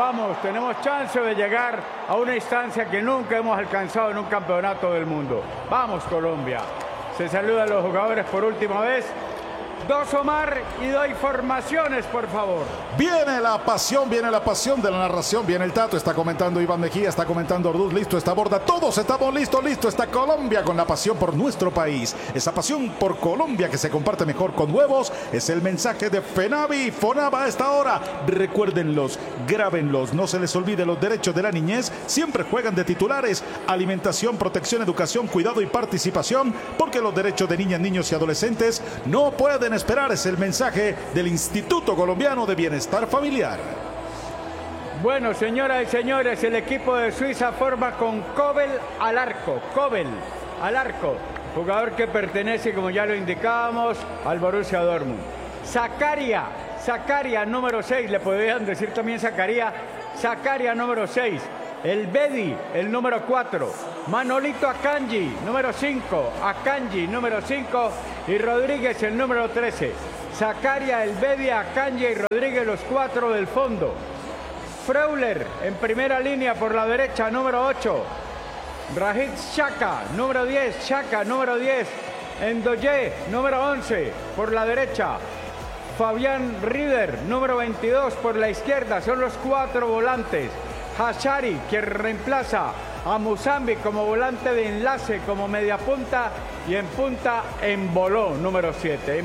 vamos, tenemos chance de llegar a una instancia que nunca hemos alcanzado en un campeonato del mundo. Vamos, Colombia. Se saluda a los jugadores por última vez. Dos Omar y doy formaciones, por favor. Viene la pasión de la narración. Viene el Tato, está comentando Iván Mejía, está comentando Orduz. Listo está Borda, todos estamos listos. Está Colombia con la pasión por nuestro país. Esa pasión por Colombia que se comparte mejor con huevos. Es el mensaje de FENAVI, FONAVA a esta hora. Recuérdenlos, grábenlos, no se les olvide los derechos de la niñez. Siempre juegan de titulares. Alimentación, protección, educación, cuidado y participación. Porque los derechos de niñas, niños y adolescentes no pueden esperar. Es el mensaje del Instituto Colombiano de Bienestar Familiar. Bueno, señoras y señores, el equipo de Suiza forma con Kobel al arco. Jugador que pertenece, como ya lo indicábamos, al Borussia Dortmund. Zakaria, número 6, le podrían decir también Zakaria, número 6. El Bedi, el número 4. Manolito Akanji, número 5. Número 5. Y Rodríguez, el número 13. Zakaria, el Bedi, Akanji y Rodríguez, los 4 del fondo. Freuler, en primera línea por la derecha, número 8. Rajit Xhaka, número 10. Ndoye, número 11, por la derecha. Fabián Rieder, número 22, por la izquierda. Son los 4 volantes. Hashari, quien reemplaza a Musambi como volante de enlace, como media punta, y en punta Emboló, número 7.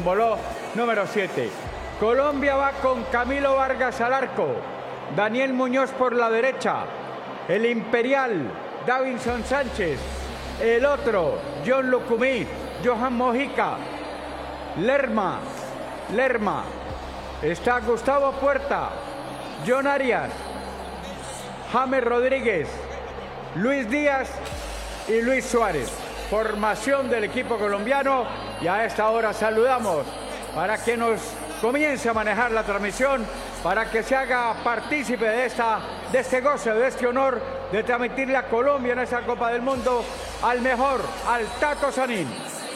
Colombia va con Camilo Vargas al arco, Daniel Muñoz por la derecha, el Imperial, Davinson Sánchez, el otro, John Lucumí, Johan Mojica, Lerma, está Gustavo Puerta, John Arias, James Rodríguez, Luis Díaz y Luis Suárez. Formación del equipo colombiano, y a esta hora saludamos para que nos comience a manejar la transmisión, para que se haga partícipe de este goce, de este honor de transmitirle a Colombia en esa Copa del Mundo al mejor, al Tato Sanín.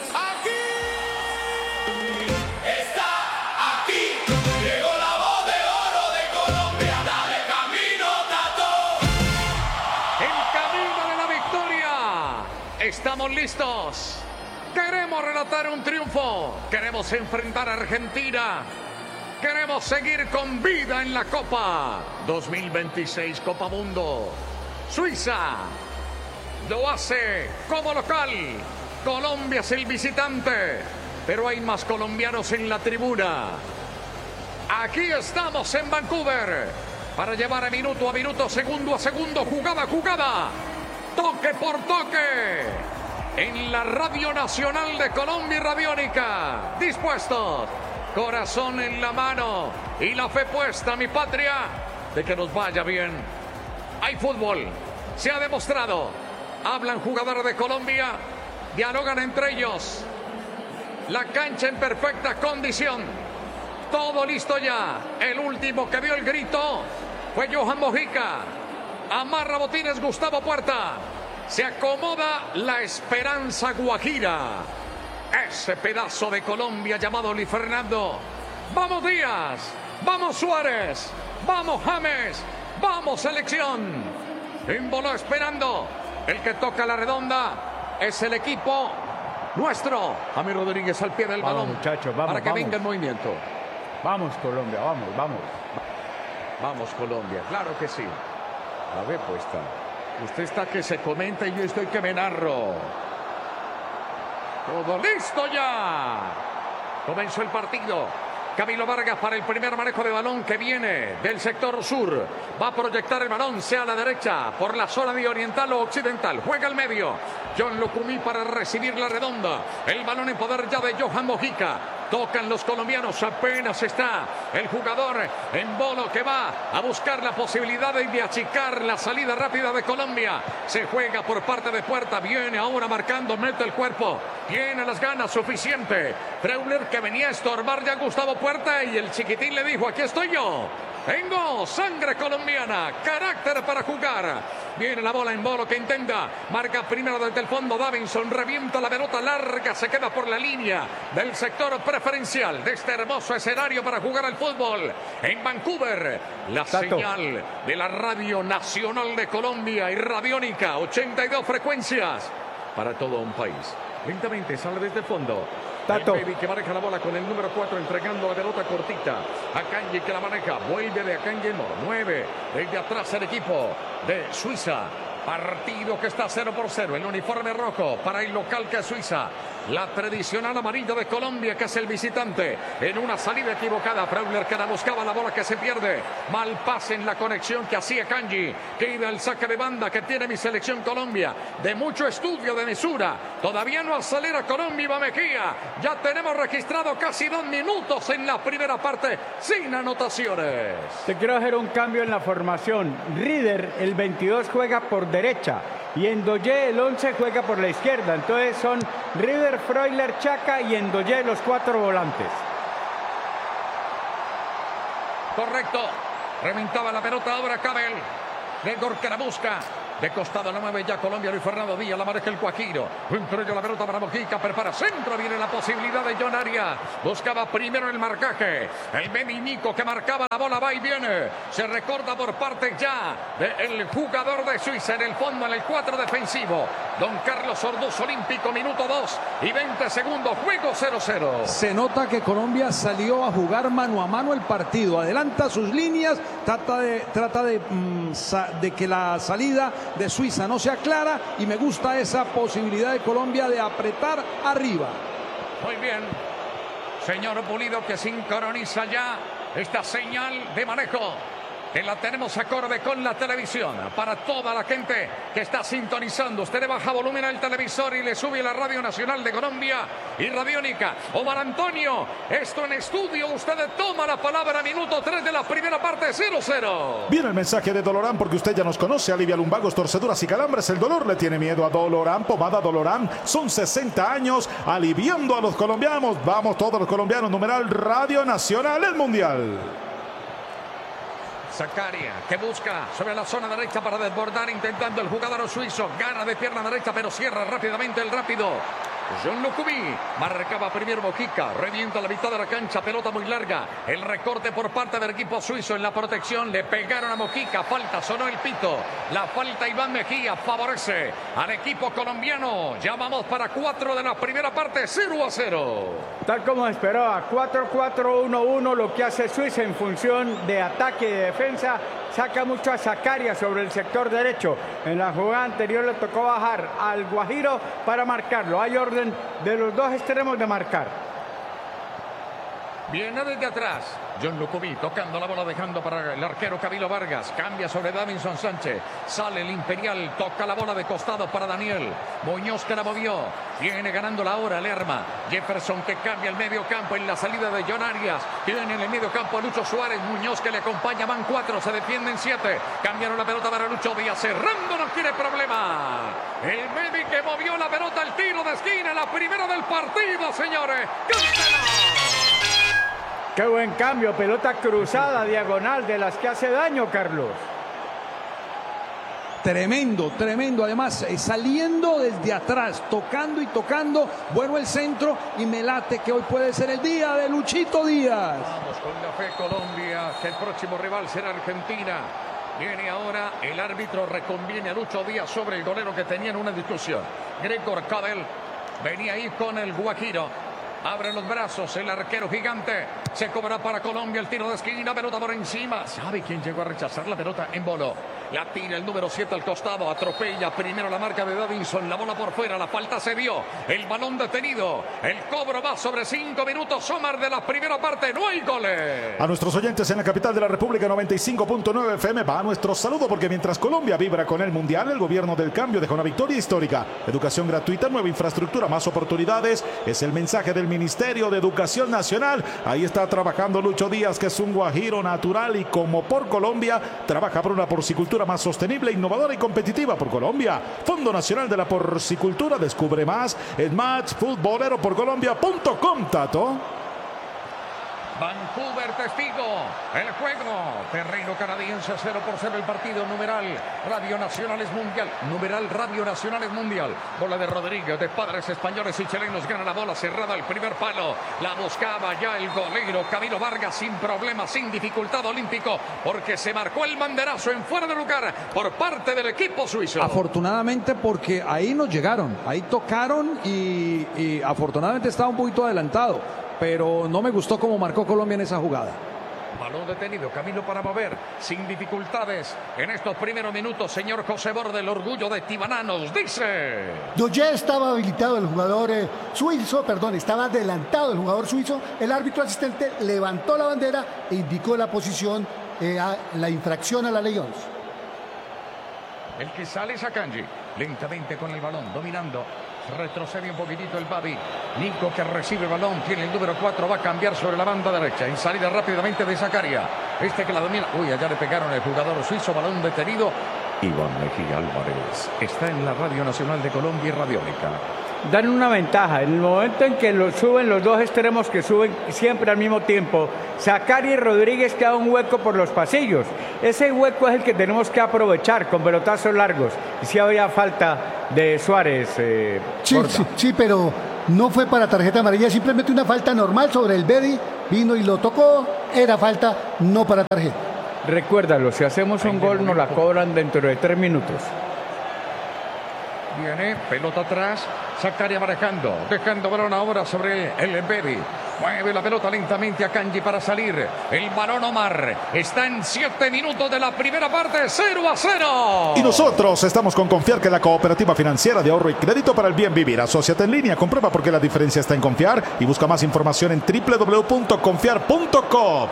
Estamos listos. Queremos relatar un triunfo. Queremos enfrentar a Argentina. Queremos seguir con vida en la Copa 2026 Copa Mundo. Suiza lo hace como local. Colombia es el visitante. Pero hay más colombianos en la tribuna. Aquí estamos en Vancouver para llevar a minuto, segundo a segundo, jugada. Toque por toque, en la Radio Nacional de Colombia y Radiónica. Dispuestos, corazón en la mano y la fe puesta, mi patria, de que nos vaya bien. Hay fútbol, se ha demostrado. Hablan jugadores de Colombia, dialogan entre ellos. La cancha en perfecta condición. Todo listo ya. El último que dio el grito fue Johan Mojica. Amarra botines Gustavo Puerta. Se acomoda la Esperanza Guajira. Ese pedazo de Colombia llamado Luis Fernando. Vamos Díaz. Vamos Suárez. Vamos James. Vamos selección. Emboló esperando. El que toca la redonda es el equipo nuestro. James Rodríguez al pie del balón. Muchachos, vamos. Para que venga el movimiento. Vamos Colombia, vamos. Vamos Colombia, claro que sí. La ve puesta. Usted está que se comenta y yo estoy que me narro. Todo listo ya. Comenzó el partido. Camilo Vargas para el primer manejo de balón que viene del sector sur. Va a proyectar el balón, sea a la derecha, por la zona de oriental o occidental. Juega al medio. John Lucumí para recibir la redonda. El balón en poder ya de Johan Mojica. Tocan los colombianos, apenas está el jugador en Bolo que va a buscar la posibilidad de achicar la salida rápida de Colombia. Se juega por parte de Puerta, viene ahora marcando, mete el cuerpo, tiene las ganas suficiente. Freuler que venía a estorbar ya Gustavo Puerta y el chiquitín le dijo, aquí estoy yo. Tengo sangre colombiana, carácter para jugar. Viene la bola en Bolo que intenta. Marca primero desde el fondo Davinson. Revienta la pelota larga. Se queda por la línea del sector preferencial de este hermoso escenario para jugar al fútbol. En Vancouver, la señal de la Radio Nacional de Colombia y Radiónica. 82 frecuencias para todo un país. Lentamente sale desde el fondo. Tato. El Baby que maneja la bola con el número 4 entregando la pelota cortita. Akanji que la maneja. Vuelve de Akanji. 9. Desde atrás el equipo de Suiza. Partido que está 0-0. El uniforme rojo para el local que es Suiza. La tradicional amarilla de Colombia que es el visitante. En una salida equivocada. Freuler que la buscaba la bola que se pierde. Mal pase en la conexión que hacía Kanji. Que iba al saque de banda que tiene mi selección Colombia. De mucho estudio, de mesura. Todavía no acelera Colombia, Iván Mejía. Ya tenemos registrado casi 2 minutos en la primera parte sin anotaciones. Te quiero hacer un cambio en la formación. Rieder, el 22, juega por derecha. Y Endoye, el 11, juega por la izquierda. Entonces son Rieder, Freuler, Chaka y Endoye los 4 volantes. Correcto. Reventaba la pelota ahora Cabel. Gregor que la busca. De costado la mueve ya Colombia. Luis Fernando Díaz la maneja el Guajiro. Entre ellos la pelota para Mojica. Prepara centro. Viene la posibilidad de John Arias. Buscaba primero el marcaje. El Baby Nico que marcaba la bola. Va y viene. Se recorta por parte ya del jugador de Suiza. En el fondo, en el 4 defensivo. Don Carlos Orduz, olímpico. Minuto 2 y 20 segundos. Juego 0-0. Se nota que Colombia salió a jugar mano a mano el partido. Adelanta sus líneas. Trata de que la salida de Suiza no sea clara, y me gusta esa posibilidad de Colombia de apretar arriba. Muy bien, señor Pulido, que sincroniza ya esta señal de manejo, que la tenemos acorde con la televisión. Para toda la gente que está sintonizando, usted le baja volumen al televisor y le sube la Radio Nacional de Colombia y Radiónica. Omar Antonio, esto en estudio, usted toma la palabra. Minuto 3 de la primera parte, 0-0. Viene el mensaje de Dolorán, porque usted ya nos conoce. Alivia lumbagos, torceduras y calambres. El dolor le tiene miedo a Dolorán. Pomada Dolorán. Son 60 años aliviando a los colombianos. Vamos todos los colombianos. Numeral Radio Nacional, el Mundial. Zacaria que busca sobre la zona derecha para desbordar, intentando el jugador suizo. Gana de pierna derecha, pero cierra rápidamente el rápido John Lucumí. Marcaba primero Mojica. Revienta la mitad de la cancha. Pelota muy larga. El recorte por parte del equipo suizo en la protección. Le pegaron a Mojica. Falta, sonó el pito. La falta Iván Mejía favorece al equipo colombiano. Ya vamos para 4 de la primera parte. 0-0. Tal como esperaba, 4-4-1-1, lo que hace Suiza en función de ataque y de defensa. Saca mucho a Zacaria sobre el sector derecho. En la jugada anterior le tocó bajar al Guajiro para marcarlo. Hay orden de los dos extremos de marcar. Viene desde atrás John Lucumí tocando la bola, dejando para el arquero Camilo Vargas. Cambia sobre Davinson Sánchez. Sale el Imperial, toca la bola de costado para Daniel Muñoz, que la movió. Viene ganando la hora Lerma. Jefferson que cambia el medio campo en la salida de John Arias. Tiene en el medio campo a Lucho Suárez. Muñoz que le acompaña. Van 4, se defienden 7. Cambiaron la pelota para Lucho Díaz. Cerrando, no quiere problema. El Baby que movió la pelota al tiro de esquina. La primera del partido, señores. ¡Cántela! Qué buen cambio, pelota cruzada, diagonal, de las que hace daño, Carlos. Tremendo, tremendo. Además, saliendo desde atrás, tocando y tocando. Bueno el centro, y me late que hoy puede ser el día de Luchito Díaz. Vamos con la fe Colombia, que el próximo rival será Argentina. Viene ahora el árbitro, reconviene a Lucho Díaz sobre el golero que tenían una discusión. Gregor Cabel venía ahí con el Guajiro. Abre los brazos el arquero gigante. Se cobra para Colombia el tiro de esquina. Pelota por encima. ¿Sabe quién llegó a rechazar la pelota? En Bolo. La tira el número 7 al costado. Atropella primero la marca de Davinson. La bola por fuera. La falta se dio. El balón detenido. El cobro va sobre 5 minutos. Omar, de la primera parte. No hay goles. A nuestros oyentes en la capital de la República, 95.9 FM, va nuestro saludo, porque mientras Colombia vibra con el Mundial, el gobierno del cambio deja una victoria histórica. Educación gratuita, nueva infraestructura, más oportunidades. Es el mensaje del Ministerio de Educación Nacional. Ahí está trabajando Lucho Díaz, que es un guajiro natural, y como por Colombia, trabaja por una porcicultura más sostenible, innovadora y competitiva. Por Colombia, Fondo Nacional de la Porcicultura. Descubre más en matchfutboleroporcolombia.com, Tato. Vancouver testigo. El juego. Terreno canadiense 0-0 el partido. Numeral Radio Nacional es mundial. Numeral Radio Nacional es mundial. Bola de Rodríguez, de padres españoles y chilenos. Gana la bola cerrada al primer palo. La buscaba ya el golero Camilo Vargas sin problema, sin dificultad olímpico, porque se marcó el banderazo en fuera de lugar por parte del equipo suizo. Afortunadamente, porque ahí nos llegaron, ahí tocaron y afortunadamente estaba un poquito adelantado, pero no me gustó cómo marcó Colombia en esa jugada. Balón detenido, camino para mover, sin dificultades en estos primeros minutos. Señor José Borda, el orgullo de Tibananos, dice. Ya estaba habilitado el jugador suizo, estaba adelantado el jugador suizo. El árbitro asistente levantó la bandera e indicó la posición, la infracción a la ley 11. El que sale es Akanji, lentamente con el balón, dominando. Retrocede un poquitito el Babi. Nico que recibe el balón, tiene el número 4, va a cambiar sobre la banda derecha. En salida rápidamente de Zakaria. Este que la domina. Uy, allá le pegaron el jugador suizo, balón detenido. Iván Mejía Álvarez está en la Radio Nacional de Colombia y Radiónica. Dan una ventaja. En el momento en que suben los dos extremos que suben siempre al mismo tiempo, Zakaria y Rodríguez queda un hueco por los pasillos. Ese hueco es el que tenemos que aprovechar con pelotazos largos. Y si había falta de Suárez. Sí, pero no fue para tarjeta amarilla, simplemente una falta normal sobre el Bedi. Vino y lo tocó, era falta, no para tarjeta. Recuérdalo, si hacemos un gol nos la cobran dentro de 3 minutos. Viene, pelota atrás, Zakaria marcando, dejando balón ahora sobre el Bedi. Mueve la pelota lentamente a Kanji para salir. El balón Omar está en 7 minutos de la primera parte, 0-0. Y nosotros estamos con Confiar, que es la cooperativa financiera de ahorro y crédito para el bien vivir. Asóciate en línea, comprueba por qué la diferencia está en Confiar y busca más información en www.confiar.com.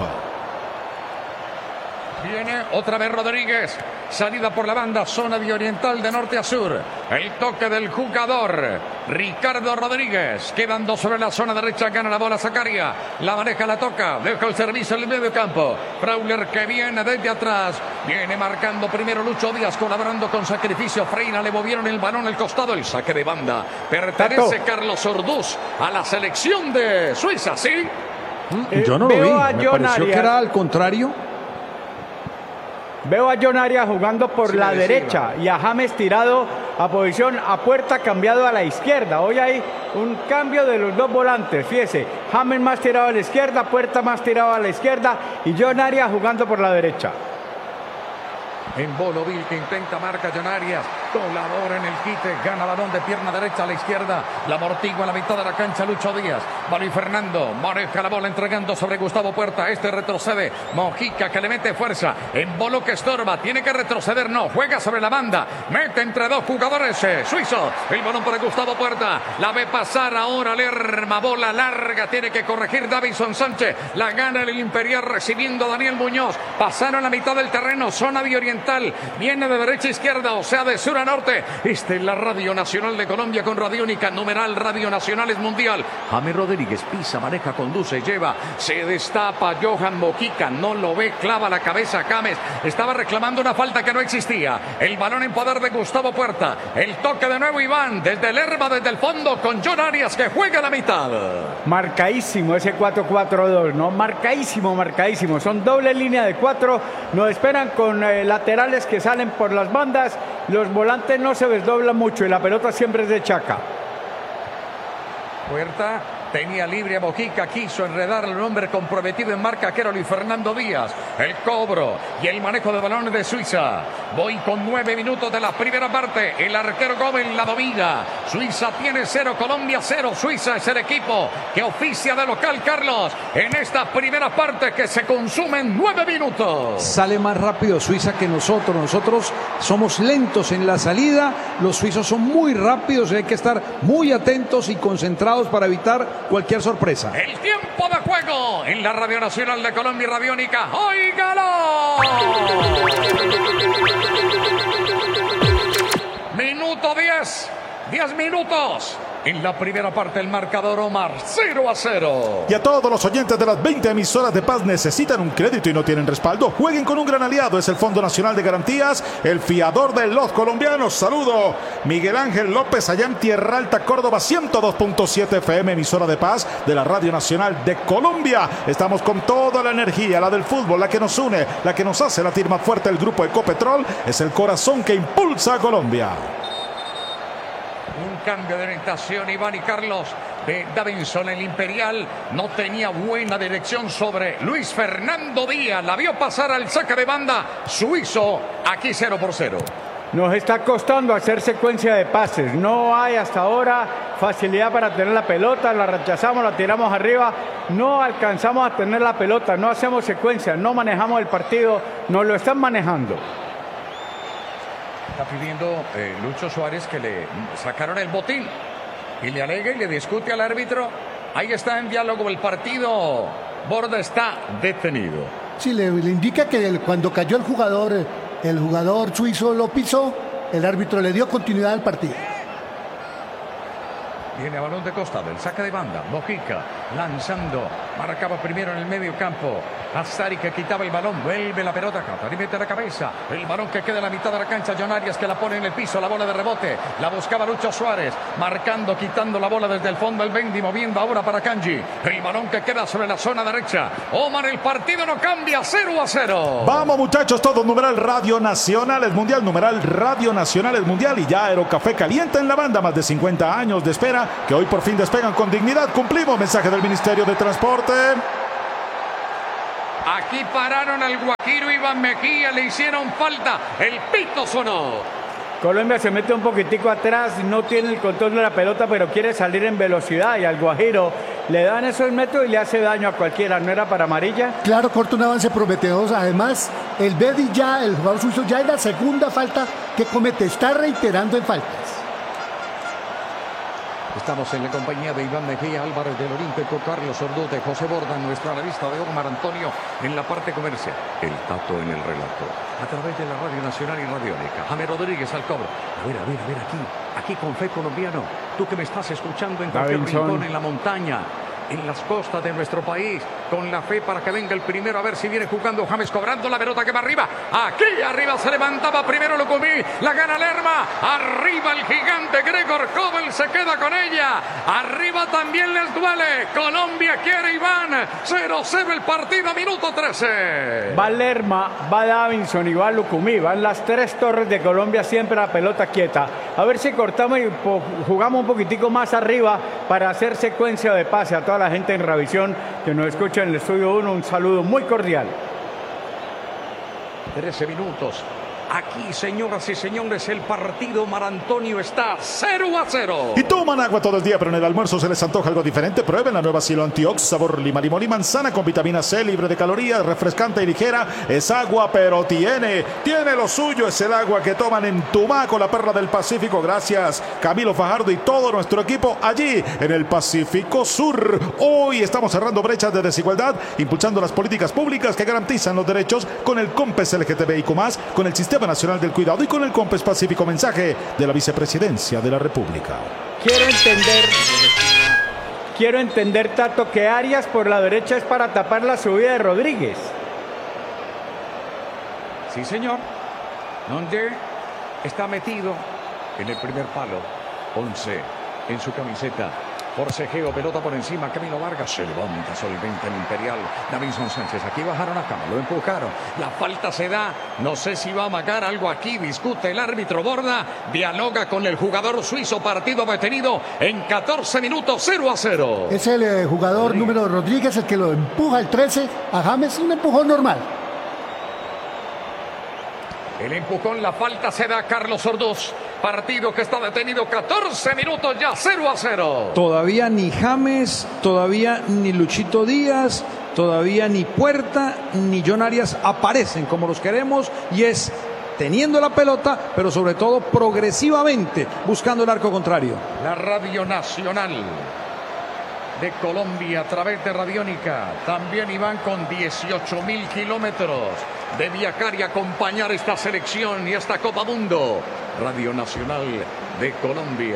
Viene otra vez Rodríguez. Salida por la banda, zona de oriental de norte a sur. El toque del jugador Ricardo Rodríguez. Quedando sobre la zona derecha, gana la bola Zakaria. La maneja, la toca, deja el servicio en el medio campo. Frauler que viene desde atrás. Viene marcando primero Lucho Díaz, colaborando con sacrificio. Freina, le movieron el balón al costado. El saque de banda. Pertenece Carlos Orduz a la selección de Suiza, ¿sí? Yo no lo vi, me pareció que era al contrario. Veo a John Arias jugando por la derecha y a James tirado a posición a Puerta, cambiado a la izquierda. Hoy hay un cambio de los dos volantes, fíjese. James más tirado a la izquierda, Puerta más tirado a la izquierda y John Arias jugando por la derecha. En Bolovil que intenta marca John Arias, colabora en el quite, gana balón de pierna derecha a la izquierda, la amortigua en la mitad de la cancha Lucho Díaz, Luis Fernando, maneja la bola entregando sobre Gustavo Puerta, este retrocede, Mojica que le mete fuerza, en Bolo que estorba, tiene que retroceder, no, juega sobre la banda, mete entre dos jugadores suizos, el balón para Gustavo Puerta, la ve pasar ahora Lerma, bola larga, tiene que corregir Davison Sánchez, la gana el Imperial recibiendo a Daniel Muñoz, pasaron la mitad del terreno, zona de oriental, viene de derecha a izquierda, o sea de sur a norte. Esta es la Radio Nacional de Colombia con Radiónica, numeral Radio Nacional es mundial. James Rodríguez pisa, maneja, conduce, lleva, se destapa Johan Mojica, no lo ve, clava la cabeza James, estaba reclamando una falta que no existía. El balón en poder de Gustavo Puerta, el toque de nuevo Iván, desde el Lerma, desde el fondo con John Arias que juega a la mitad. Marcadísimo ese 4-4-2, ¿no? Marcadísimo. Son doble línea de 4, nos esperan con laterales que salen por las bandas, los volantes no se desdoblan mucho y la pelota siempre es de Chaca. Puerta tenía libre a Mojica, quiso enredar al hombre comprometido en marca que era Luis Fernando Díaz. El cobro y el manejo de balones de Suiza. Voy con 9 minutos de la primera parte. El arquero Gómez la domina. Suiza tiene 0, Colombia 0. Suiza es el equipo que oficia de local, Carlos, en esta primera parte que se consume en 9 minutos. Sale más rápido Suiza que nosotros. Nosotros somos lentos en la salida. Los suizos son muy rápidos y hay que estar muy atentos y concentrados para evitar cualquier sorpresa. El tiempo de juego en la Radio Nacional de Colombia y Radiónica. ¡Óigalo! Minuto 10 minutos. En la primera parte el marcador, Omar, 0-0. Y a todos los oyentes de las 20 emisoras de Paz, necesitan un crédito y no tienen respaldo, jueguen con un gran aliado, es el Fondo Nacional de Garantías, el fiador de los colombianos. Saludo, Miguel Ángel López, allá en Tierra Alta, Córdoba, 102.7 FM, emisora de Paz de la Radio Nacional de Colombia. Estamos con toda la energía, la del fútbol, la que nos une, la que nos hace latir más fuerte. El grupo Ecopetrol es el corazón que impulsa a Colombia. Un cambio de orientación, Iván y Carlos, de Davinson. El Imperial no tenía buena dirección sobre Luis Fernando Díaz. La vio pasar al saque de banda suizo. Aquí 0-0. Nos está costando hacer secuencia de pases. No hay hasta ahora facilidad para tener la pelota. La rechazamos, la tiramos arriba. No alcanzamos a tener la pelota. No hacemos secuencia. No manejamos el partido. Nos lo están manejando. Está pidiendo Lucho Suárez que le sacaron el botín y le alega y le discute al árbitro. Ahí está en diálogo el partido. Borda está detenido. Sí, le indica que cuando cayó el jugador suizo lo pisó, el árbitro le dio continuidad al partido. Viene a balón de costado, el saque de banda. Mojica lanzando, marcaba primero en el medio campo. Azari que quitaba el balón, vuelve la pelota, Catari mete la cabeza. El balón que queda en la mitad de la cancha, John Arias que la pone en el piso, la bola de rebote. La buscaba Lucho Suárez, marcando, quitando la bola desde el fondo el Bendy, moviendo ahora para Kanji. El balón que queda sobre la zona derecha. Omar, el partido no cambia, 0-0. Vamos muchachos, todos, numeral Radio Nacional es Mundial, numeral Radio Nacional es Mundial. Y ya Aerocafé calienta en la banda, más de 50 años de espera, que hoy por fin despegan con dignidad. Cumplimos, mensaje del Ministerio de Transporte. Aquí pararon al Guajiro Iván Mejía, le hicieron falta, el pito sonó. Colombia se mete un poquitico atrás, no tiene el control de la pelota, pero quiere salir en velocidad y al Guajiro le dan esos metros y le hace daño a cualquiera. ¿No era para amarilla? Claro, corta un avance prometedor. Además, el Bedi ya, el jugador suizo, ya es la segunda falta que comete, está reiterando en faltas. Estamos en la compañía de Iván Mejía, Álvarez del Olímpico, Carlos Ordute, José Borda, nuestro analista de Omar Antonio en la parte comercial. El Tato en el relato. A través de la Radio Nacional y Radiónica. Jaime Rodríguez al cobro. A ver, aquí con Fe Colombiano. Tú que me estás escuchando en cualquier rincón, en la montaña, en las costas de nuestro país, con la fe para que venga el primero, a ver si viene jugando James, cobrando la pelota que va arriba. Aquí arriba se levantaba primero Lucumí, la gana Lerma, arriba el gigante Gregor Kobel se queda con ella, arriba también les duele, Colombia quiere Iván, 0-0 el partido, minuto 13. Va Lerma, va Davinson y va Lucumí, van las tres torres de Colombia, siempre la pelota quieta. A ver si cortamos y jugamos un poquitico más arriba para hacer secuencia de pase. A toda la gente en Ravisión que nos escucha en el Estudio 1, un saludo muy cordial. 13 minutos. Aquí, señoras y señores, el partido Omar Antonio está 0-0. Y toman agua todo el día, pero en el almuerzo se les antoja algo diferente. Prueben la nueva Silo Antiox, sabor lima, limón y manzana con vitamina C, libre de calorías, refrescante y ligera. Es agua, pero tiene lo suyo. Es el agua que toman en Tumaco, la perla del Pacífico. Gracias, Camilo Fajardo y todo nuestro equipo allí en el Pacífico Sur. Hoy estamos cerrando brechas de desigualdad, impulsando las políticas públicas que garantizan los derechos con el COMPES LGTBIQ+, con el Sistema Nacional del Cuidado y con el COMPES Pacífico. Mensaje de la Vicepresidencia de la República. Quiero entender, Tato, que Arias por la derecha es para tapar la subida de Rodríguez. Sí, señor. Donde está metido en el primer palo. 11 en su camiseta. Forcejeo, pelota por encima, Camilo Vargas se levanta solvente el Imperial. Davinson Sánchez, aquí bajaron a cama, lo empujaron. La falta se da, no sé si va a amagar algo aquí, discute el árbitro Borda, dialoga con el jugador suizo, partido detenido en 14 minutos, 0-0. Es el jugador número Rodríguez el que lo empuja el 13 a James, un empujón normal. El empujón, la falta se da a Carlos Orduz. Partido que está detenido 14 minutos ya, 0-0. Todavía ni James, todavía ni Luchito Díaz, todavía ni Puerta, ni John Arias aparecen como los queremos. Y es teniendo la pelota, pero sobre todo progresivamente buscando el arco contrario. La Radio Nacional de Colombia a través de Radiónica. También Iván con 18.000 kilómetros de viajar y acompañar esta selección y esta Copa Mundo. Radio Nacional de Colombia.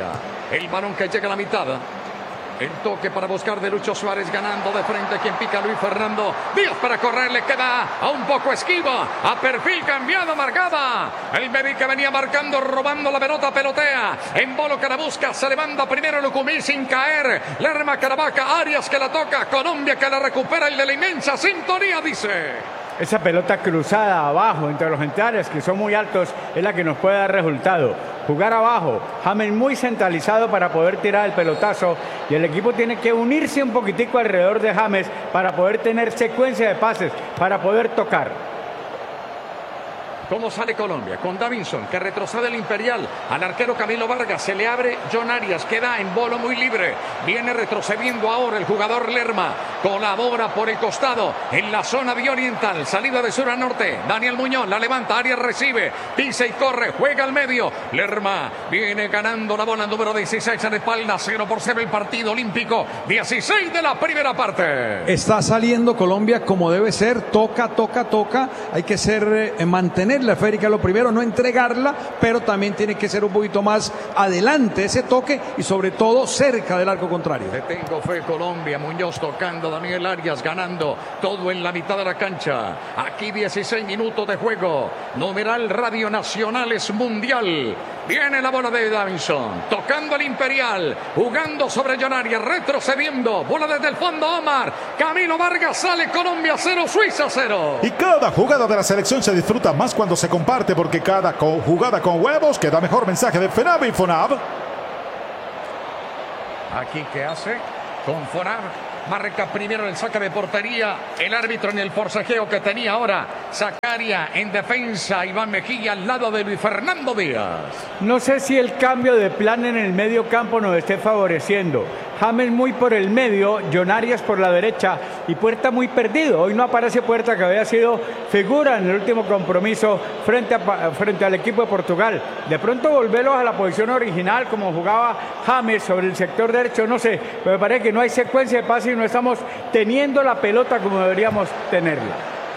El balón que llega a la mitad. El toque para buscar de Lucho Suárez, ganando de frente quien pica Luis Fernando Díaz para correr, le queda a un poco esquiva, a perfil cambiado, marcada. El Bebi que venía marcando, robando la pelota, pelotea. En Bolo que la busca, se levanta primero Lucumí sin caer. Lerma Caravaca, Arias que la toca, Colombia que la recupera, el de la inmensa sintonía dice. Esa pelota cruzada abajo entre los centrales que son muy altos es la que nos puede dar resultado. Jugar abajo, James muy centralizado para poder tirar el pelotazo y el equipo tiene que unirse un poquitico alrededor de James para poder tener secuencia de pases, para poder tocar. ¿Cómo sale Colombia? Con Davinson, que retrocede el Imperial. Al arquero Camilo Vargas, se le abre John Arias, queda en Bolo muy libre. Viene retrocediendo ahora el jugador Lerma. Colabora por el costado, en la zona de oriental. Salida de sur a norte. Daniel Muñoz la levanta, Arias recibe. Pisa y corre, juega al medio. Lerma viene ganando la bola número 16 en espalda. 0-0 el partido olímpico. 16 de la primera parte. Está saliendo Colombia como debe ser. Toca. Hay que ser, mantener la esférica lo primero, no entregarla, pero también tiene que ser un poquito más adelante ese toque y sobre todo cerca del arco contrario. Le tengo fe Colombia, Muñoz tocando, Daniel Arias ganando todo en la mitad de la cancha. Aquí 16 minutos de juego. Numeral Radio Nacional es mundial. Viene la bola de Davinson, tocando al Imperial, jugando sobre John Arias, retrocediendo, bola desde el fondo Omar, Camilo Vargas, sale Colombia 0, Suiza 0. Y cada jugada de la selección se disfruta más cuando se comparte, porque cada jugada con huevos queda mejor. Mensaje de FENAB y FONAB. Aquí ¿qué hace? Con FONAB. Marca primero el saque de portería. El árbitro en el forcejeo que tenía ahora. Zacaria en defensa. Iván Mejía al lado de Luis Fernando Díaz. No sé si el cambio de plan en el medio campo nos esté favoreciendo. James muy por el medio, John Arias por la derecha y Puerta muy perdido. Hoy no aparece Puerta, que había sido figura en el último compromiso frente al equipo de Portugal. De pronto volverlos a la posición original como jugaba James sobre el sector derecho, no sé, pero me parece que no hay secuencia de pase y no estamos teniendo la pelota como deberíamos tenerla.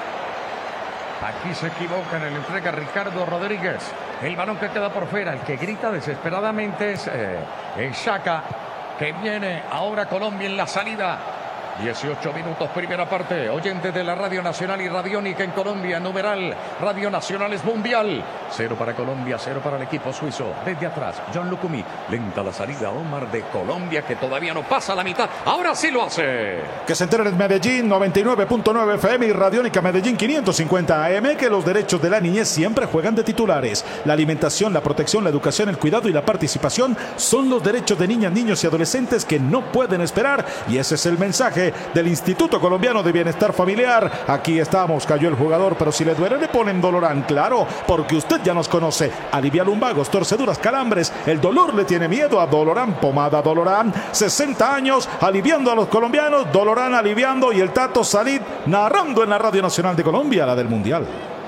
Aquí se equivoca en el entrega Ricardo Rodríguez. El balón que queda por fuera, el que grita desesperadamente es Xhaka, que viene ahora Colombia en la salida. 18 minutos, primera parte. Oyentes de la Radio Nacional y Radiónica en Colombia. Numeral Radio Nacional es mundial. 0 para Colombia, 0 para el equipo suizo. Desde atrás, John Lucumí. Lenta la salida, Omar de Colombia, que todavía no pasa la mitad. Ahora sí lo hace. Que se enteren en Medellín 99.9 FM y Radiónica Medellín 550 AM, que los derechos de la niñez siempre juegan de titulares. La alimentación, la protección, la educación, el cuidado y la participación son los derechos de niñas, niños y adolescentes que no pueden esperar. Y ese es el mensaje del Instituto Colombiano de Bienestar Familiar. Aquí estamos, cayó el jugador, pero si le duele le ponen Dolorán, claro, porque usted ya nos conoce. Alivia lumbagos, torceduras, calambres, el dolor le tiene miedo a Dolorán, pomada Dolorán, 60 años aliviando a los colombianos, Dolorán aliviando, y el Tato Salid narrando en la Radio Nacional de Colombia, la del Mundial.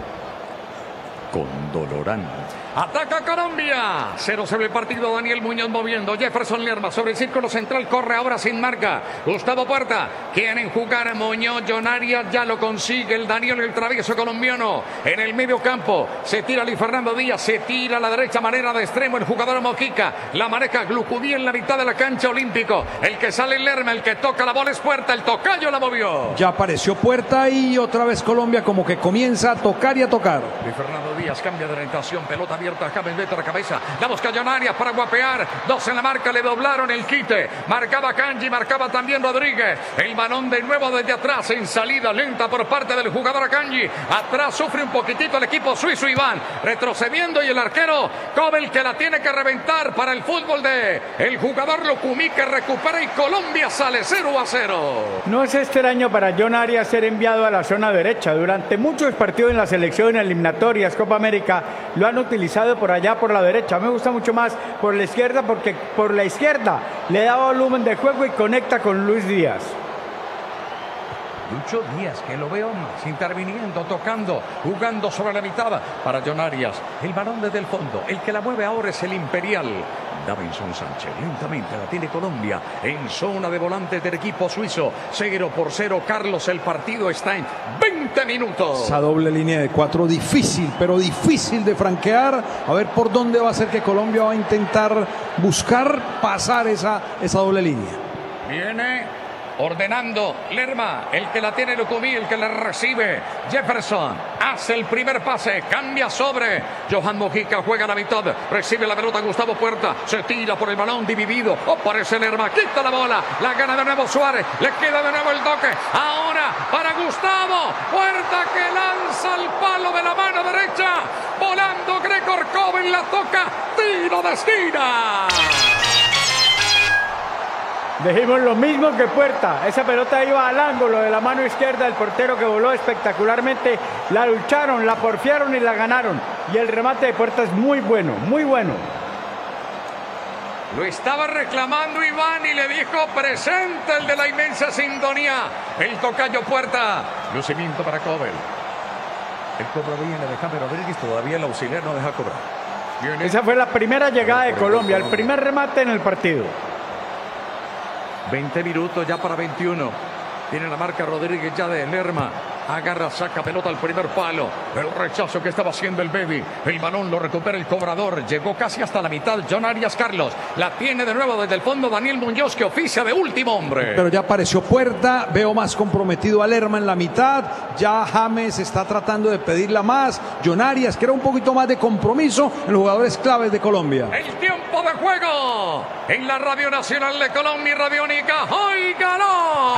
Con Dolorán. Ataca Colombia. 0 sobre el partido. Daniel Muñoz moviendo. Jefferson Lerma sobre el círculo central. Corre ahora sin marca. Gustavo Puerta. Quieren jugar a Muñoz. John Arias ya lo consigue. El Daniel, el travieso colombiano. En el medio campo. Se tira Luis Fernando Díaz. Se tira a la derecha. Manera de extremo. El jugador Mojica. La maneja Glucudí en la mitad de la cancha olímpico. El que sale Lerma. El que toca la bola es Puerta. El tocayo la movió. Ya apareció Puerta y otra vez Colombia como que comienza a tocar y a tocar. Luis Fernando Díaz cambia de orientación. Pelota abierta. James mete la cabeza, la busca John Arias para guapear, 2 en la marca, le doblaron el quite, marcaba Kanji, marcaba también Rodríguez, el balón de nuevo desde atrás, en salida lenta por parte del jugador Akanji, atrás sufre un poquitito el equipo suizo, Iván, retrocediendo, y el arquero Kobel, que la tiene que reventar para el fútbol de el jugador Lucumí, que recupera, y Colombia sale 0-0. No es extraño para John Arias ser enviado a la zona derecha. Durante muchos partidos en la selección, eliminatorias, Copa América, lo han utilizado por allá por la derecha. Me gusta mucho más por la izquierda, porque por la izquierda le da volumen de juego y conecta con Luis Díaz. Lucho Díaz, que lo veo más, interviniendo, tocando, jugando sobre la mitad para John Arias. El balón desde el fondo, el que la mueve ahora es el Imperial. Davinson Sánchez, lentamente la tiene Colombia en zona de volantes del equipo suizo. 0-0, Carlos, el partido está en 20 20 minutos. Esa doble línea de 4 difícil, pero difícil de franquear. A ver por dónde va a ser que Colombia va a intentar buscar pasar esa doble línea. Viene ordenando Lerma, el que la tiene Lucumí, el que la recibe Jefferson, hace el primer pase, cambia sobre Johan Mojica, juega a la mitad, recibe la pelota Gustavo Puerta, se tira por el balón dividido, aparece Lerma, quita la bola, la gana de nuevo Suárez, le queda de nuevo el toque, ahora para Gustavo Puerta que lanza el palo de la mano derecha, volando Gregor Kobel, la toca, tiro de esquina. Dijimos lo mismo que Puerta. Esa pelota iba al ángulo de la mano izquierda del portero que voló espectacularmente. La lucharon, la porfiaron y la ganaron. Y el remate de Puerta es muy bueno, muy bueno. Lo estaba reclamando Iván y le dijo presente el de la inmensa sintonía. El tocayo Puerta. Lucimiento para Kobel. El cobro viene de James Rodríguez. Todavía el auxiliar no deja cobrar. Viene. Esa fue la primera llegada de Colombia. El primer remate en el partido. 20 minutos ya para 21. Tiene la marca Rodríguez ya de Lerma. Agarra, saca pelota al primer palo. El rechazo que estaba haciendo el Baby. El balón lo recupera el cobrador. Llegó casi hasta la mitad John Arias Carlos. La tiene de nuevo desde el fondo Daniel Muñoz que oficia de último hombre. Pero ya apareció Puerta. Veo más comprometido a Lerma en la mitad. Ya James está tratando de pedirla más. John Arias crea un poquito más de compromiso en los jugadores claves de Colombia. El tiempo de juego en la Radio Nacional de Colombia y Radiónica. ¡Hoy ganó!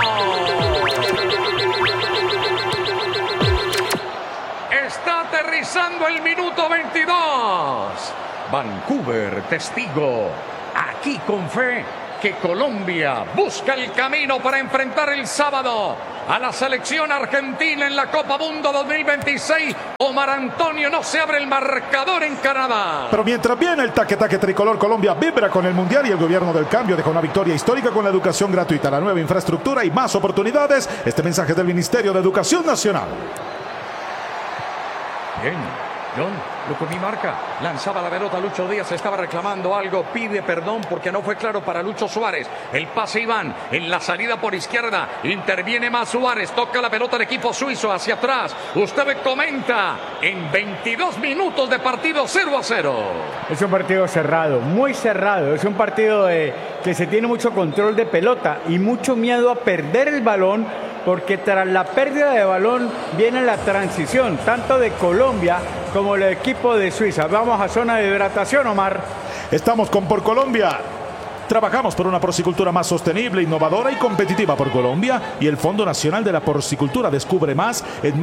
Está aterrizando el minuto 22. Vancouver, testigo. Aquí con fe que Colombia busca el camino para enfrentar el sábado a la selección argentina en la Copa Mundo 2026. Omar Antonio, no se abre el marcador en Canadá. Pero mientras viene el taque-taque tricolor, Colombia vibra con el Mundial y el gobierno del cambio deja una victoria histórica con la educación gratuita, la nueva infraestructura y más oportunidades. Este mensaje es del Ministerio de Educación Nacional. Bien, John, Lucumí marca, lanzaba la pelota Lucho Díaz, estaba reclamando algo, pide perdón porque no fue claro para Lucho Suárez. El pase Iván, en la salida por izquierda, interviene más Suárez, toca la pelota al equipo suizo hacia atrás. Usted me comenta, en 22 minutos de partido 0-0. Es un partido cerrado, muy cerrado. Es un partido que se tiene mucho control de pelota y mucho miedo a perder el balón, porque tras la pérdida de balón viene la transición, tanto de Colombia como el equipo de Suiza. Vamos a zona de hidratación, Omar. Estamos con Por Colombia. Trabajamos por una porcicultura más sostenible, innovadora y competitiva por Colombia y el Fondo Nacional de la Porcicultura. Descubre más en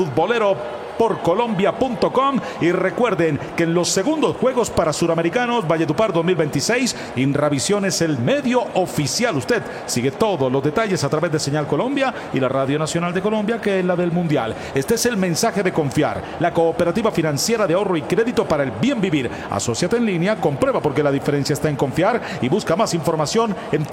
matfutboleroporcolombia.com y recuerden que en los segundos Juegos para Suramericanos Valledupar 2026 Inravisión es el medio oficial. Usted sigue todos los detalles a través de Señal Colombia y la Radio Nacional de Colombia, que es la del Mundial. Este es el mensaje de Confiar, la cooperativa financiera de ahorro y crédito para el bien vivir. Asóciate en línea, comprueba porque la diferencia está en confiar y busca más información en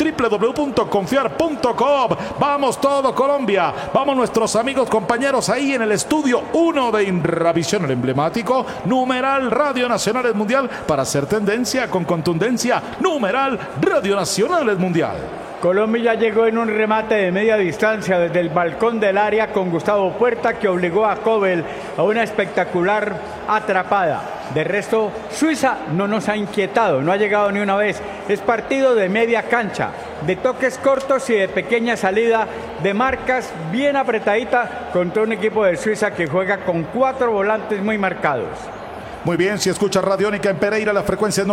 www.confiar.com. Vamos todo Colombia, vamos nuestros amigos compañeros ahí en el estudio 1 de Inravisión, el emblemático numeral Radio Nacional es Mundial, para hacer tendencia con contundencia, numeral Radio Nacional es Mundial. Colombia ya llegó en un remate de media distancia desde el balcón del área con Gustavo Puerta, que obligó a Kobel a una espectacular atrapada. De resto, Suiza no nos ha inquietado, no ha llegado ni una vez. Es partido de media cancha, de toques cortos y de pequeña salida, de marcas bien apretadita contra un equipo de Suiza que juega con 4 volantes muy marcados. Muy bien, si escucha Radiónica en Pereira, la frecuencia es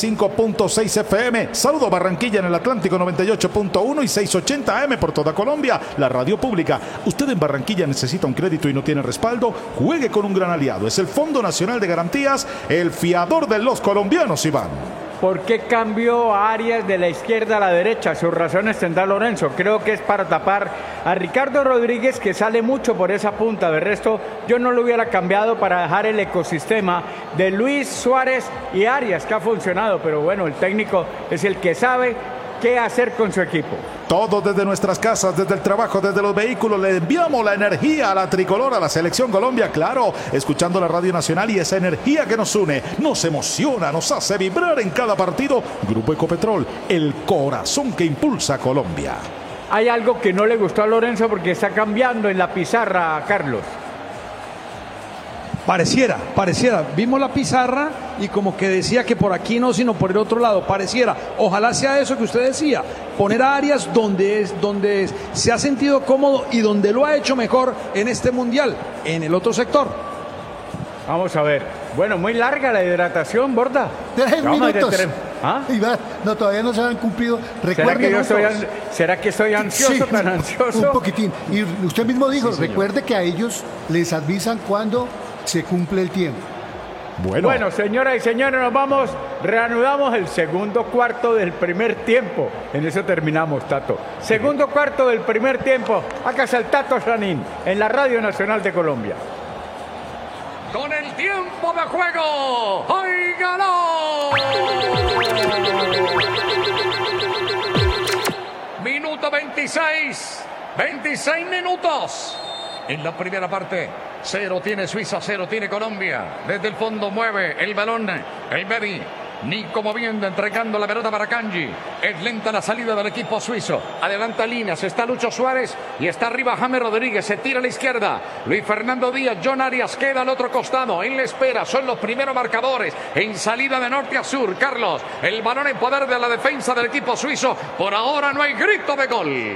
95.6 FM. Saludo Barranquilla en el Atlántico 98.1 y 680 AM por toda Colombia, la radio pública. Usted en Barranquilla necesita un crédito y no tiene respaldo, juegue con un gran aliado. Es el Fondo Nacional de Garantías, el fiador de los colombianos, Iván. ¿Por qué cambió a Arias de la izquierda a la derecha? Sus razones tendrá Lorenzo. Creo que es para tapar a Ricardo Rodríguez, que sale mucho por esa punta. De resto, yo no lo hubiera cambiado para dejar el ecosistema de Luis Suárez y Arias, que ha funcionado. Pero bueno, el técnico es el que sabe qué hacer con su equipo. Todos desde nuestras casas, desde el trabajo, desde los vehículos, le enviamos la energía a la tricolor, a la Selección Colombia, claro, escuchando la Radio Nacional y esa energía que nos une, nos emociona, nos hace vibrar en cada partido. Grupo Ecopetrol, el corazón que impulsa a Colombia. Hay algo que no le gustó a Lorenzo porque está cambiando en la pizarra, Carlos. Pareciera. Vimos la pizarra y como que decía que por aquí no, sino por el otro lado. Pareciera. Ojalá sea eso que usted decía. Poner a Arias donde se ha sentido cómodo y donde lo ha hecho mejor en este mundial, en el otro sector. Vamos a ver. Bueno, muy larga la hidratación, Borda. 3 minutos. ¿Ah? No, todavía no se han cumplido. ¿Será que soy ansioso, sí, tan ansioso? Un poquitín. Y usted mismo dijo, recuerde que a ellos les avisan cuando se cumple el tiempo. Bueno, señoras y señores, reanudamos el segundo cuarto del primer tiempo. En eso terminamos, Tato. Segundo cuarto del primer tiempo. Acá está el Tato Sanín, en la Radio Nacional de Colombia. Con el tiempo de juego, ¡óigalo! Minuto 26 minutos. En la primera parte, 0 tiene Suiza, 0 tiene Colombia. Desde el fondo mueve el balón, el Bedi. Nico moviendo, entregando la pelota para Kanji. Es lenta la salida del equipo suizo. Adelanta líneas, está Lucho Suárez y está arriba James Rodríguez. Se tira a la izquierda. Luis Fernando Díaz, John Arias queda al otro costado. En la espera, son los primeros marcadores. En salida de norte a sur, Carlos. El balón en poder de la defensa del equipo suizo. Por ahora no hay grito de gol.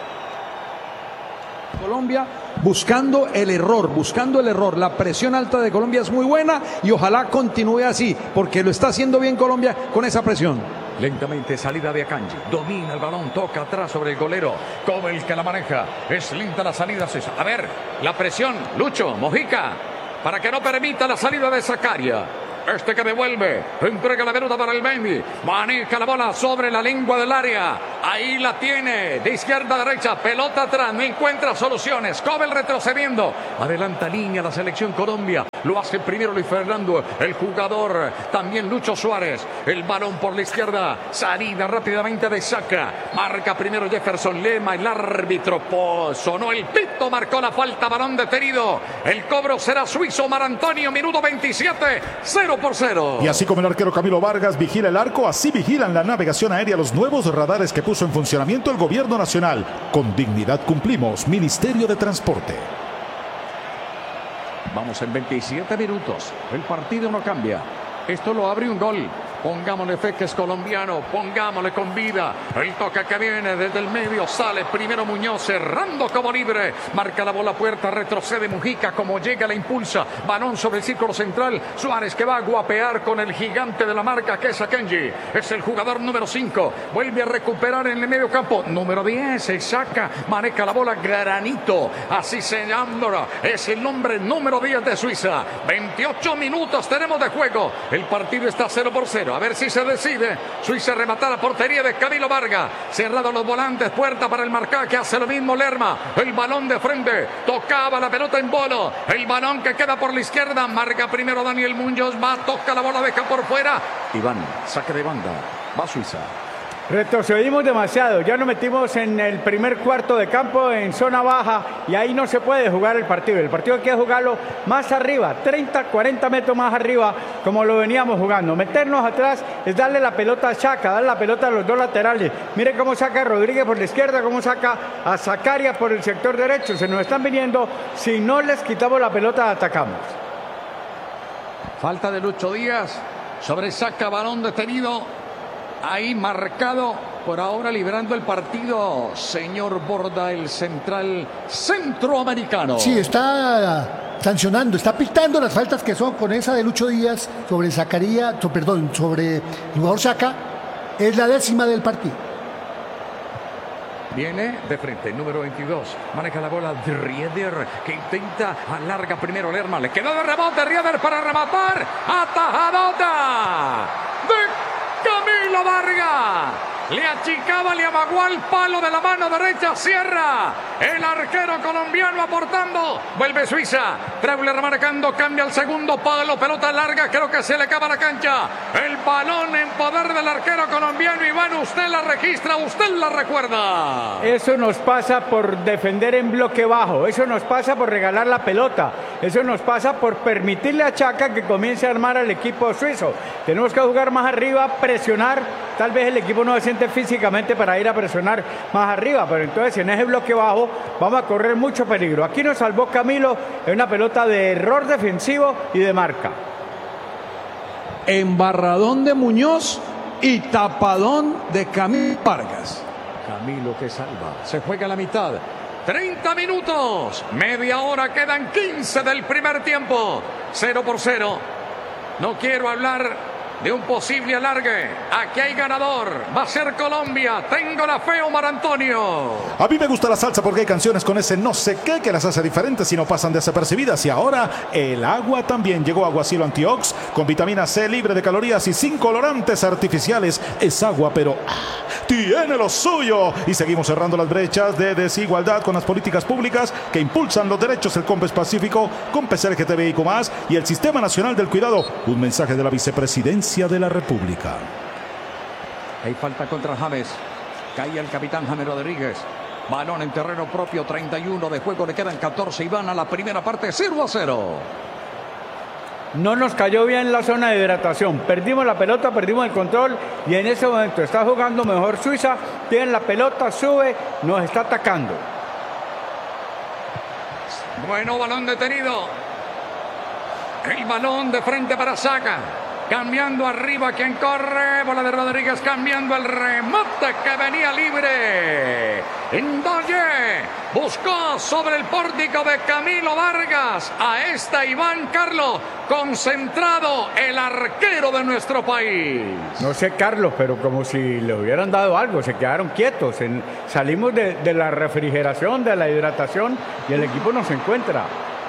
Colombia buscando el error. La presión alta de Colombia es muy buena y ojalá continúe así, porque lo está haciendo bien Colombia con esa presión. Lentamente salida de Akanji, domina el balón, toca atrás sobre el golero, como el que la maneja. Es lenta la salida. A ver, la presión, Lucho, Mojica, para que no permita la salida de Zakaria. Este que devuelve, entrega la pelota para el Mendy, maneja la bola sobre la lengua del área, ahí la tiene, de izquierda a derecha, pelota atrás, no encuentra soluciones, Cobel retrocediendo, adelanta línea la selección Colombia, lo hace primero Luis Fernando, el jugador, también Lucho Suárez, el balón por la izquierda, salida rápidamente de Saka, marca primero Jefferson Lema, el árbitro sonó el pito, marcó la falta, balón detenido, el cobro será suizo, Mar Antonio, minuto 27, 0-0. Y así como el arquero Camilo Vargas vigila el arco, así vigilan la navegación aérea los nuevos radares que puso en funcionamiento el gobierno nacional. Con dignidad cumplimos, Ministerio de Transporte. Vamos en 27 minutos. El partido no cambia. Esto lo abre un gol. Pongámosle fe que es colombiano, pongámosle con vida. El toque que viene desde el medio, sale primero Muñoz, cerrando como libre. Marca la bola puerta, retrocede Mujica, como llega la impulsa. Balón sobre el círculo central. Suárez que va a guapear con el gigante de la marca que es Akanji. Es el jugador número 5. Vuelve a recuperar en el medio campo. Número 10, se saca, maneja la bola Granito. Así se llama, es el nombre número 10 de Suiza. 28 minutos tenemos de juego. El partido está 0-0. A ver si se decide. Suiza remata la portería de Camilo Vargas. Cerrado los volantes. Puerta para el marcaje. Hace lo mismo Lerma. El balón de frente. Tocaba la pelota en bolo. El balón que queda por la izquierda. Marca primero Daniel Muñoz. Va, toca la bola, deja por fuera. Iván, saque de banda. Va Suiza. Retrocedimos demasiado, ya nos metimos en el primer cuarto de campo en zona baja y ahí no se puede jugar el partido. El partido hay que jugarlo más arriba, 30, 40 metros más arriba, como lo veníamos jugando. Meternos atrás es darle la pelota a Chaka, darle la pelota a los dos laterales. Mire cómo saca a Rodríguez por la izquierda, cómo saca a Zakaria por el sector derecho. Se nos están viniendo, si no les quitamos la pelota, atacamos. Falta de Lucho Díaz, sobre Saka, balón detenido. Ahí marcado, por ahora librando el partido, señor Borda, el central centroamericano. Sí, está sancionando, está pitando las faltas que son con esa de Lucho Díaz sobre sobre el jugador Saka. Es la 10ª del partido. Viene de frente, número 22. Maneja la bola de Rieder, que intenta, alarga primero Lerma. Le quedó de rebote Rieder para rematar. Atajadota de Camilo Vargas. Le achicaba, le amagó al palo de la mano derecha. Cierra el arquero colombiano aportando. Vuelve Suiza. Treuler marcando, cambia al segundo palo. Pelota larga, creo que se le acaba la cancha. El balón en poder del arquero colombiano. Iván, usted la registra, usted la recuerda. Eso nos pasa por defender en bloque bajo. Eso nos pasa por regalar la pelota. Eso nos pasa por permitirle a Chaka que comience a armar al equipo suizo. Tenemos que jugar más arriba, presionar. Tal vez el equipo no se siente físicamente para ir a presionar más arriba, pero entonces en ese bloque bajo vamos a correr mucho peligro. Aquí nos salvó Camilo en una pelota de error defensivo y de marca. Embarradón de Muñoz y tapadón de Camilo Vargas. Camilo que salva. Se juega la mitad. 30 minutos. Media hora. Quedan 15 del primer tiempo. 0-0. No quiero hablar de un posible alargue. Aquí hay ganador. Va a ser Colombia. Tengo la fe, Omar Antonio. A mí me gusta la salsa porque hay canciones con ese no sé qué que las hace diferentes y no pasan desapercibidas. Y ahora el agua también. Llegó Aguacilo Antiox con vitamina C, libre de calorías y sin colorantes artificiales. Es agua, pero tiene lo suyo. Y seguimos cerrando las brechas de desigualdad con las políticas públicas que impulsan los derechos del Compes Pacífico, Compes LGTBIQ+, y el Sistema Nacional del Cuidado. Un mensaje de la Vicepresidencia de la República. Hay falta contra James. Cae el capitán James Rodríguez. Balón en terreno propio, 31 de juego, le quedan 14 y van a la primera parte, 0-0. No nos cayó bien la zona de hidratación. Perdimos la pelota, perdimos el control y en ese momento está jugando mejor Suiza. Tiene la pelota, sube, nos está atacando. Bueno, balón detenido. El balón de frente para Saca. Cambiando arriba quien corre. Bola de Rodríguez cambiando el remate que venía libre. Ndoye buscó sobre el pórtico de Camilo Vargas. A esta Iván Carlos. Concentrado el arquero de nuestro país. No sé, Carlos, pero como si le hubieran dado algo. Se quedaron quietos. Salimos de la refrigeración, de la hidratación y el equipo no se encuentra.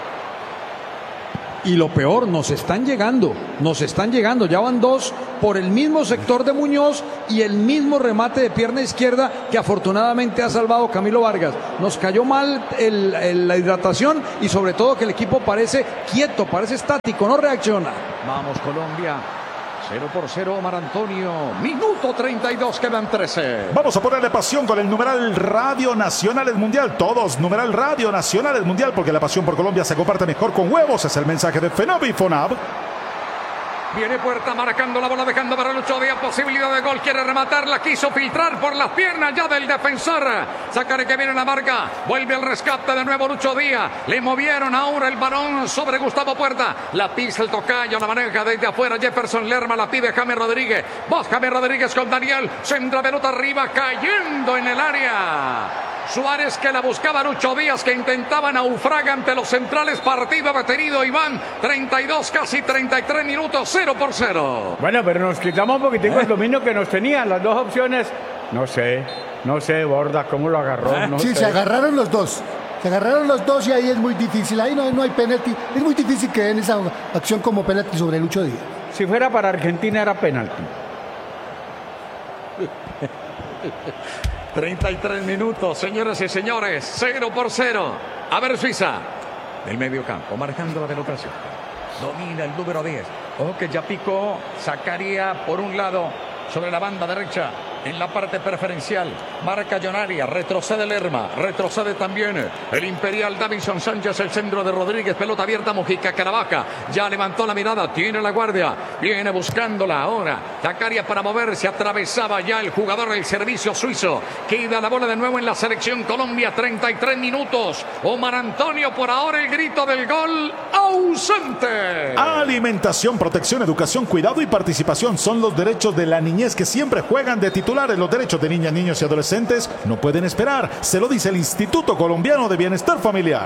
Y lo peor, nos están llegando, ya van dos por el mismo sector de Muñoz y el mismo remate de pierna izquierda que afortunadamente ha salvado Camilo Vargas. Nos cayó mal la hidratación y sobre todo que el equipo parece quieto, parece estático, no reacciona. Vamos Colombia. 0-0, Omar Antonio. Minuto 32, quedan 13. Vamos a ponerle pasión con el numeral Radio Nacionales Mundial. Todos, numeral Radio Nacionales Mundial, porque la pasión por Colombia se comparte mejor con huevos. Es el mensaje de FENAB y FONAB. Viene Puerta marcando la bola, dejando para Lucho Díaz posibilidad de gol. Quiere rematarla, quiso filtrar por las piernas ya del defensor. Sacaré que viene la marca. Vuelve al rescate de nuevo Lucho Díaz. Le movieron ahora el balón sobre Gustavo Puerta. La pisa el tocayo, la maneja desde afuera Jefferson Lerma, la pide James Rodríguez. Vos James Rodríguez con Daniel. Centra pelota arriba, cayendo en el área. Suárez que la buscaba Lucho Díaz, que intentaba naufragar ante los centrales. Partido detenido, Iván. 32, casi 33 minutos, 0-0. Bueno, pero nos quitamos un poquitico el dominio que nos tenían. Las dos opciones, no sé, Borda, cómo lo agarró. No sí, sé. se agarraron los dos. Se agarraron los dos y ahí es muy difícil. Ahí no hay penalti. Es muy difícil que den esa acción como penalti sobre Lucho Díaz. Si fuera para Argentina era penalti. 33 minutos, señoras y señores, 0-0. A ver Suiza, del medio campo, marcando la pelota. Domina el número 10. Ojo que ya picó, sacaría por un lado sobre la banda derecha. En la parte preferencial, marca Jonaria, retrocede Lerma, retrocede también el Imperial Davison Sánchez, el centro de Rodríguez, pelota abierta, Mujica Caravaca, ya levantó la mirada, tiene la guardia, viene buscándola ahora, Zacarías para moverse, atravesaba ya el jugador del servicio suizo, queda la bola de nuevo en la selección Colombia, 33 minutos, Omar Antonio, por ahora el grito del gol, ausente. Alimentación, protección, educación, cuidado y participación son los derechos de la niñez que siempre juegan de titular. Los derechos de niñas, niños y adolescentes no pueden esperar. Se lo dice el Instituto Colombiano de Bienestar Familiar.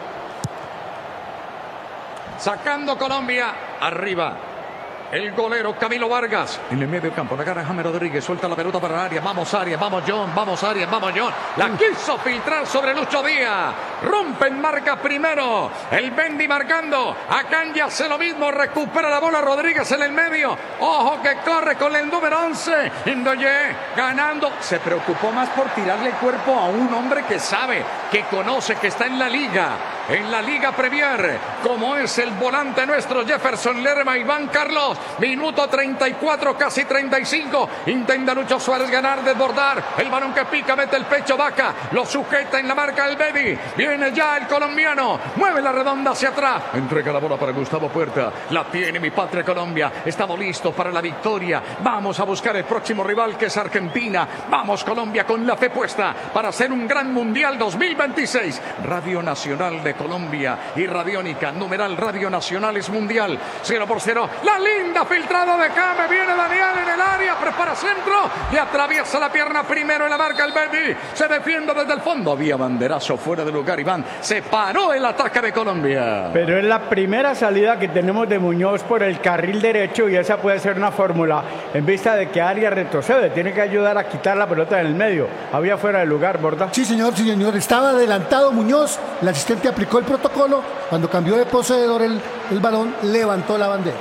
Sacando Colombia arriba. El golero Camilo Vargas en el medio campo. La gana James Rodríguez. Suelta la pelota para el área. Vamos Arias, vamos John, vamos Arias, vamos John. La quiso filtrar sobre Lucho Díaz. Rompen marca primero. El Bendy marcando. Akanji hace lo mismo. Recupera la bola Rodríguez en el medio. Ojo que corre con el número 11. Ndoye ganando. Se preocupó más por tirarle el cuerpo a un hombre que sabe, que conoce, que está en la liga. en la Liga Premier, como es el volante nuestro Jefferson Lerma, Iván Carlos. Minuto 34, casi 35. Intenta Lucho Suárez ganar, desbordar. El balón que pica, mete el pecho, Vaca. Lo sujeta en la marca el Bedi. Viene ya el colombiano. Mueve la redonda hacia atrás. Entrega la bola para Gustavo Puerta. La tiene mi patria Colombia. Estamos listos para la victoria. Vamos a buscar el próximo rival, que es Argentina. Vamos Colombia, con la fe puesta para hacer un gran Mundial 2026. Radio Nacional de Colombia y Radiónica, numeral Radio Nacional es Mundial. 0-0. La linda filtrada de James. Viene Daniel en el área, prepara centro y atraviesa la pierna primero en la marca el Baby. Se defiende desde el fondo. Había banderazo fuera de lugar, Iván. Se paró el ataque de Colombia. Pero es la primera salida que tenemos de Muñoz por el carril derecho y esa puede ser una fórmula en vista de que Arias retrocede. Tiene que ayudar a quitar la pelota en el medio. Había fuera de lugar, ¿verdad? Sí, señor. Estaba adelantado Muñoz. El asistente aplicó el protocolo. Cuando cambió de poseedor el balón, levantó la bandera.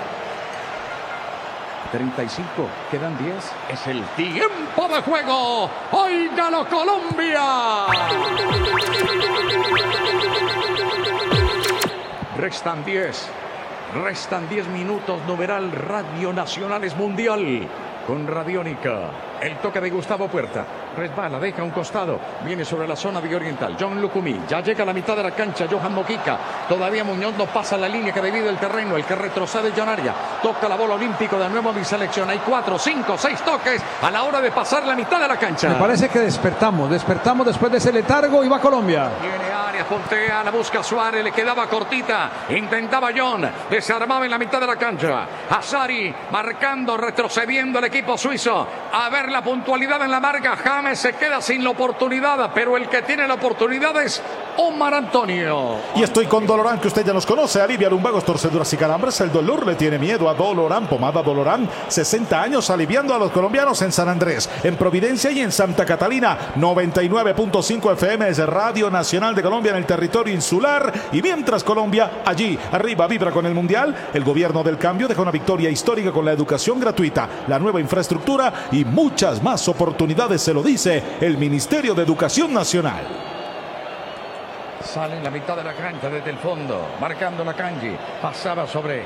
35, quedan 10. Es el tiempo de juego. ¡Óigalo, Colombia! Restan 10 minutos, numeral Radio Nacional es Mundial con Radiónica. El toque de Gustavo Puerta. Resbala, deja un costado. Viene sobre la zona de Oriental. John Lucumí. Ya llega a la mitad de la cancha. Johan Mojica. Todavía Muñoz no pasa la línea que divide el terreno. El que retrocede John Arias. Toca la bola olímpico de nuevo mi selección. Hay 4, 5, 6 toques a la hora de pasar la mitad de la cancha. Me parece que despertamos después de ese letargo y va Colombia. Viene Arias, puntea, la busca Suárez, le quedaba cortita. Intentaba John. Desarmaba en la mitad de la cancha. Azari marcando, retrocediendo el equipo suizo. A ver la puntualidad en la marca. James se queda sin la oportunidad, pero el que tiene la oportunidad es Omar Antonio. Y estoy con Dolorán, que usted ya nos conoce. Alivia lumbagos, torceduras y calambres. El dolor le tiene miedo a Dolorán. Pomada Dolorán, 60 años aliviando a los colombianos en San Andrés, en Providencia y en Santa Catalina. 99.5 FM es Radio Nacional de Colombia en el territorio insular. Y mientras Colombia allí arriba vibra con el Mundial, el gobierno del cambio deja una victoria histórica con la educación gratuita, la nueva infraestructura y muchas más oportunidades, se lo dice el Ministerio de Educación Nacional. Sale en la mitad de la cancha desde el fondo, marcando la Kanji. Pasaba sobre